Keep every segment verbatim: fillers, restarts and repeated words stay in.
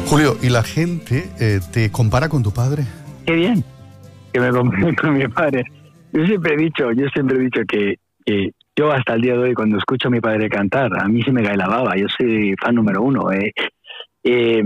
Julio, ¿y la gente eh, te compara con tu padre? Qué bien que me compare con mi padre. Yo siempre he dicho, yo siempre he dicho que, que yo hasta el día de hoy, cuando escucho a mi padre cantar, a mí se me cae la baba. Yo soy fan número uno. Eh. Eh,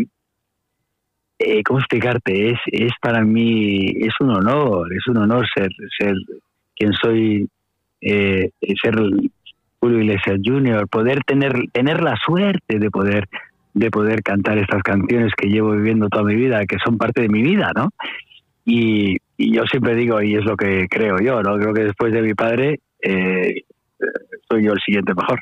eh, ¿Cómo explicarte? Es, es para mí, es un honor, es un honor ser, ser quien soy, eh, ser Julio Iglesias junior, poder tener, tener la suerte de poder, de poder cantar estas canciones que llevo viviendo toda mi vida, que son parte de mi vida, ¿no? Y, y yo siempre digo, y es lo que creo yo, ¿no? Creo que después de mi padre, eh, soy yo el siguiente mejor.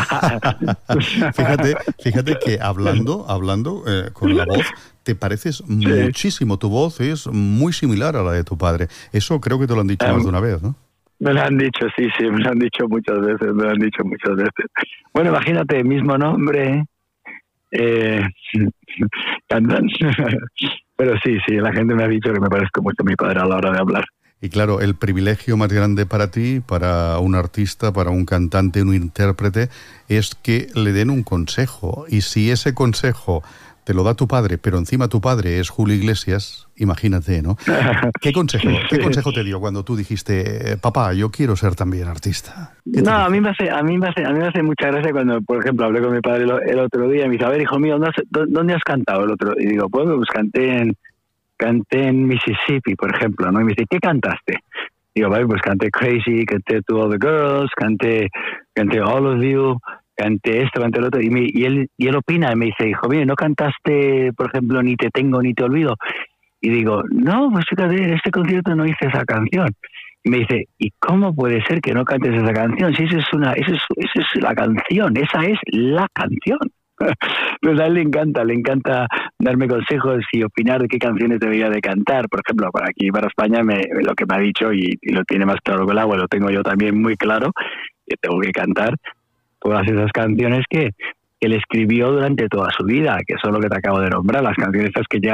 fíjate, fíjate que hablando, hablando eh, con la voz, te pareces sí. muchísimo. Tu voz es muy similar a la de tu padre. Eso creo que te lo han dicho um, más de una vez, ¿no? Me lo han dicho, sí, sí, me lo han dicho muchas veces, me lo han dicho muchas veces. Bueno, imagínate, mismo nombre, eh, cantan. Pero sí, sí, la gente me ha dicho que me parezco mucho a mi padre a la hora de hablar. Y claro, el privilegio más grande para ti, para un artista, para un cantante, un intérprete, es que le den un consejo. Y si ese consejo te lo da tu padre, pero encima tu padre es Julio Iglesias, imagínate, ¿no? ¿Qué consejo, ¿qué consejo te dio cuando tú dijiste, papá, yo quiero ser también artista? No, a mí me hace, a mí me hace, a mí me hace mucha gracia cuando, por ejemplo, hablé con mi padre el, el otro día y me dice, a ver, hijo mío, ¿dónde has, ¿dónde has cantado el otro? Y digo, pues, pues canté en canté en Mississippi, por ejemplo, ¿no? Y me dice, ¿qué cantaste? Digo, vale, pues canté Crazy, canté To All the Girls, canté, canté All of You, canté esto, canté el otro, y, me, y, él, y él opina y me dice, hijo mío, ¿no cantaste, por ejemplo, Ni te tengo ni te olvido? Y digo, no, pues fíjate, en este concierto no hice esa canción. Y me dice, ¿y cómo puede ser que no cantes esa canción? Si esa es una, esa es, esa es la canción, esa es la canción. Pues a él le encanta, le encanta darme consejos y opinar de qué canciones debería de cantar. Por ejemplo, para aquí, para España, me, lo que me ha dicho, y, y lo tiene más claro que el agua, lo tengo yo también muy claro, que tengo que cantar todas esas canciones que él escribió durante toda su vida, que son lo que te acabo de nombrar, las canciones estas que llegan